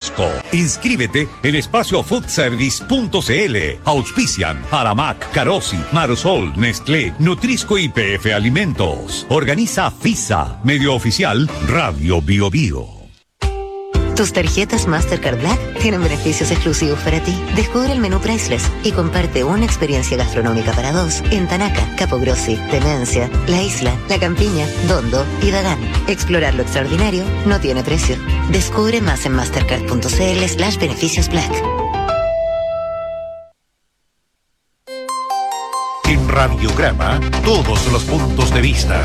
Costco. Inscríbete en espaciofoodservice.cl. Auspician Aramac, Carosi, Marosol, Nestlé, Nutrisco y PF Alimentos. Organiza FISA. Medio oficial Radio Bio Bio. Tus tarjetas Mastercard Black tienen beneficios exclusivos para ti. Descubre el menú Priceless y comparte una experiencia gastronómica para dos en Tanaca, Capogrossi, Demencia, La Isla, La Campiña, Dondo y Dagán. Explorar lo extraordinario no tiene precio. Descubre más en mastercard.cl/beneficios Black. En Radiograma, todos los puntos de vista.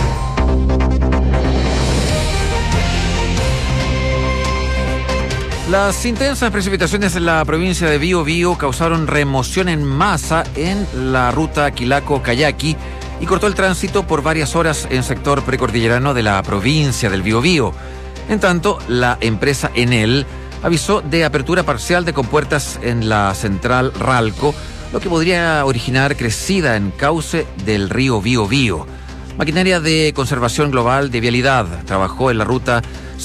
Las intensas precipitaciones en la provincia de Bío Bío causaron remoción en masa en la ruta Quilaco-Cayaqui y cortó el tránsito por varias horas en sector precordillerano de la provincia del Bío Bío. En tanto, la empresa Enel avisó de apertura parcial de compuertas en la central Ralco, lo que podría originar crecida en cauce del río Bío Bío. Maquinaria de Conservación Global de Vialidad trabajó en la ruta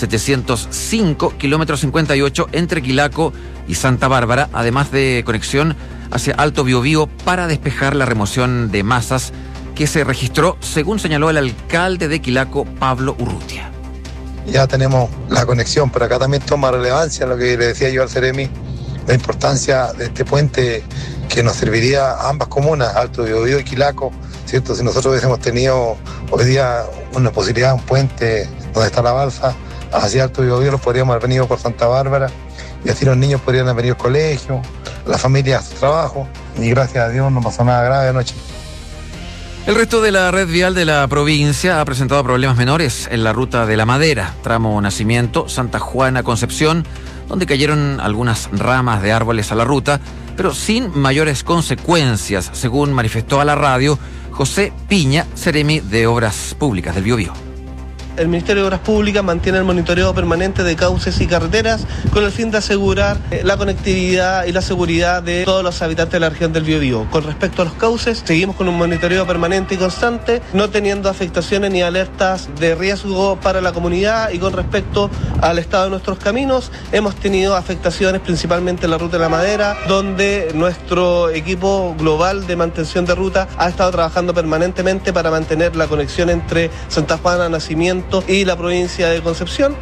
705, kilómetro 58, entre Quilaco y Santa Bárbara, además de conexión hacia Alto Biobío para despejar la remoción de masas que se registró, según señaló el alcalde de Quilaco, Pablo Urrutia. Ya tenemos la conexión, pero acá también toma relevancia lo que le decía yo al Ceremi, la importancia de este puente que nos serviría a ambas comunas, Alto Biobío y Quilaco, ¿cierto? Si nosotros hubiésemos tenido hoy día una posibilidad, un puente donde está la balsa, hacia Alto Biobío los podríamos haber venido por Santa Bárbara y así los niños podrían haber venido al colegio, las familias a su trabajo, y gracias a Dios no pasó nada grave anoche. El resto de la red vial de la provincia ha presentado problemas menores en la ruta de La Madera, tramo Nacimiento, Santa Juana, Concepción, donde cayeron algunas ramas de árboles a la ruta, pero sin mayores consecuencias, según manifestó a la radio José Piña, Ceremi de Obras Públicas del Bío Bío. El Ministerio de Obras Públicas mantiene el monitoreo permanente de cauces y carreteras con el fin de asegurar la conectividad y la seguridad de todos los habitantes de la región del Biobío. Con respecto a los cauces, seguimos con un monitoreo permanente y constante, no teniendo afectaciones ni alertas de riesgo para la comunidad, y con respecto al estado de nuestros caminos, hemos tenido afectaciones principalmente en la ruta de La Madera, donde nuestro equipo global de mantención de ruta ha estado trabajando permanentemente para mantener la conexión entre Santa Juana, Nacimiento y la provincia de Concepción.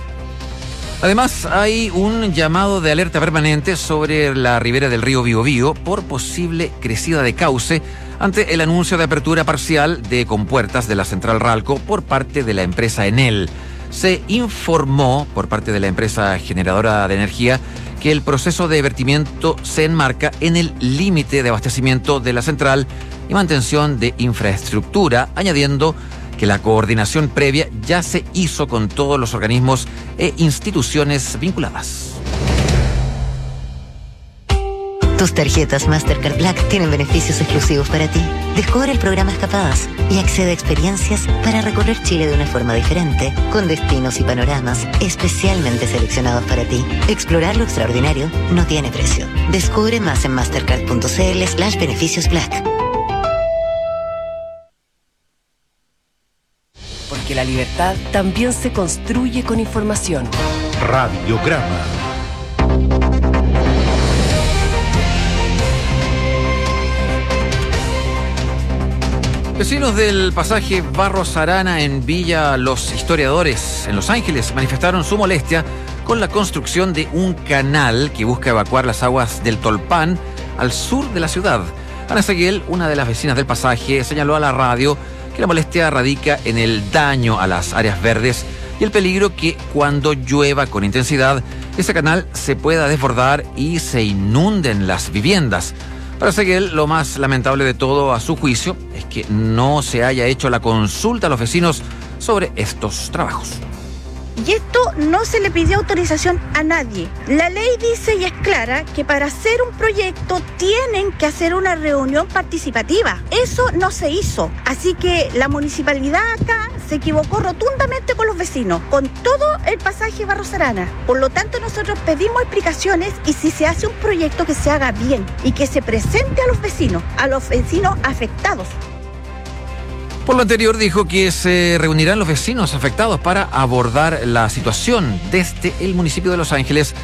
Además, hay un llamado de alerta permanente sobre la ribera del río Biobío por posible crecida de cauce ante el anuncio de apertura parcial de compuertas de la central Ralco por parte de la empresa Enel. Se informó por parte de la empresa generadora de energía que el proceso de vertimiento se enmarca en el límite de abastecimiento de la central y mantención de infraestructura, añadiendo que la coordinación previa ya se hizo con todos los organismos e instituciones vinculadas. Tus tarjetas Mastercard Black tienen beneficios exclusivos para ti. Descubre el programa Escapadas y accede a experiencias para recorrer Chile de una forma diferente, con destinos y panoramas especialmente seleccionados para ti. Explorar lo extraordinario no tiene precio. Descubre más en mastercard.cl/beneficios Black. Porque la libertad también se construye con información. Radiograma. Vecinos del pasaje Barros Arana en Villa Los Historiadores, en Los Ángeles, manifestaron su molestia con la construcción de un canal que busca evacuar las aguas del Tolpán al sur de la ciudad. Ana Seguel, una de las vecinas del pasaje, señaló a la radio que la molestia radica en el daño a las áreas verdes y el peligro que cuando llueva con intensidad, ese canal se pueda desbordar y se inunden las viviendas. Para Seguel, lo más lamentable de todo, a su juicio, es que no se haya hecho la consulta a los vecinos sobre estos trabajos. Y esto no se le pidió autorización a nadie. La ley dice y es clara que para hacer un proyecto tienen que hacer una reunión participativa. Eso no se hizo. Así que la municipalidad acá se equivocó rotundamente con los vecinos, con todo el pasaje Barros Arana. Por lo tanto, nosotros pedimos explicaciones y si se hace un proyecto que se haga bien y que se presente a los vecinos afectados. Por lo anterior, dijo que se reunirán los vecinos afectados para abordar la situación desde el municipio de Los Ángeles